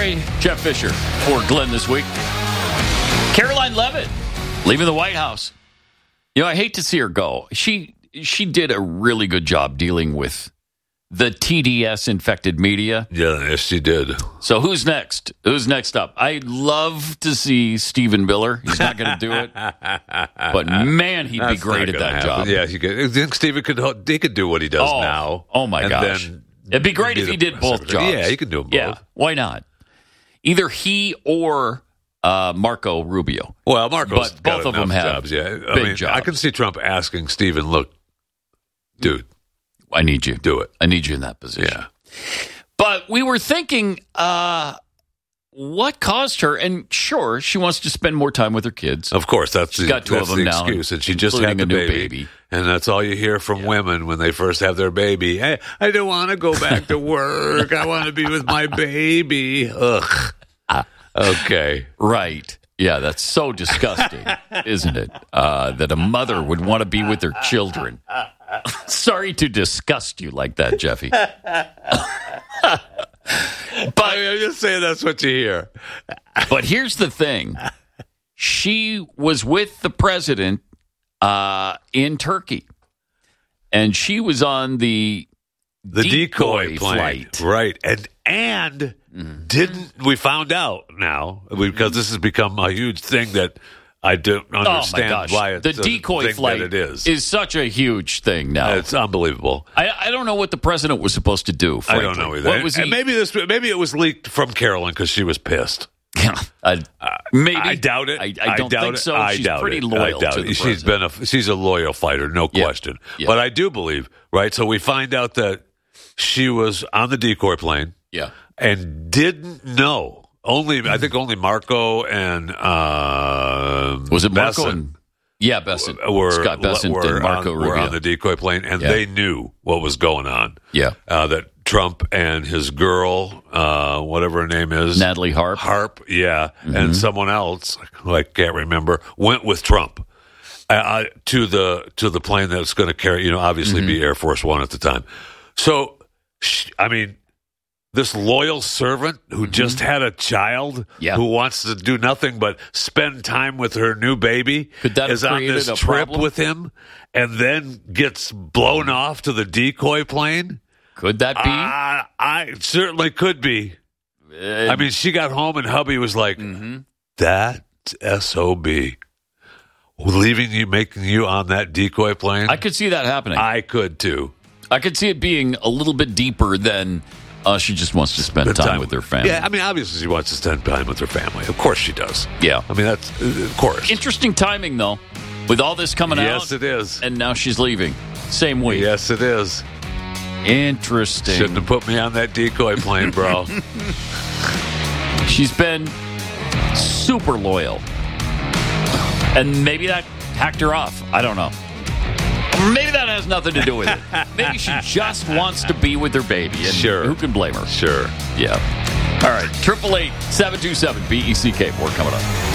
Sorry, Jeff Fisher for Glenn this week. Caroline Leavitt leaving the White House. I hate to see her go. She did a really good job dealing with the TDS-infected media. Yeah, yes, she did. So who's next? Who's next up? I'd love to see Stephen Miller. He's not going to do it. But, man, he'd be great at that job. Yeah, I think Stephen could do what he does now. Oh, my gosh. It'd be great if he did both jobs. Yeah, he could do them both. Yeah, why not? Either he or Marco Rubio. Well, Marco's but got both of them have jobs. Yeah, big jobs. I can see Trump asking Stephen, look, dude, I need you. Do it. I need you in that position. Yeah. But we were thinking, what caused her? And sure, she wants to spend more time with her kids. Of course, that's the excuse. And she just had the baby. And that's all you hear from women when they first have their baby. Hey, I don't want to go back to work. I want to be with my baby. Ugh. Okay. Right. Yeah, that's so disgusting, isn't it? That a mother would want to be with her children. Sorry to disgust you like that, Jeffy. But I'm just saying that's what you hear. But here's the thing. She was with the president in Turkey. And she was on the decoy flight. Right. And didn't we found out now, because this has become a huge thing that I don't understand why it's the decoy flight that it is such a huge thing now. It's unbelievable. I don't know what the president was supposed to do, frankly. I don't know either. What was he? And maybe it was leaked from Carolyn because she was pissed. Yeah, maybe. I doubt it. I don't think so. She's pretty loyal to the president. She's a loyal fighter, no question. Yeah. But I do believe, right? So we find out that she was on the decoy plane. Yeah. And didn't know. I think only Marco and was it Marco Bessent and Bessent, Scott Bessent and Marco Rubio were on the decoy plane, and they knew what was going on. Yeah, that Trump and his girl, whatever her name is, Natalie Harp, and someone else who I can't remember, went with Trump to the plane that's going to carry, obviously be Air Force One at the time. So, this loyal servant who just had a child who wants to do nothing but spend time with her new baby is on this trip with him and then gets blown off to the decoy plane? Could that be? I certainly could be. She got home and hubby was like, that's SOB. Leaving you, making you on that decoy plane? I could see that happening. I could too. I could see it being a little bit deeper than... she just wants to spend time with her family. Yeah, obviously she wants to spend time with her family. Of course she does. Yeah. That's, of course. Interesting timing, though, with all this coming out. Yes, it is. And now she's leaving. Same week. Yes, it is. Interesting. Shouldn't have put me on that decoy plane, bro. She's been super loyal. And maybe that hacked her off. I don't know. Maybe that has nothing to do with it. Maybe she just wants to be with her baby. And sure. Who can blame her? Sure. Yeah. All right. 888-727-BECK. More coming up.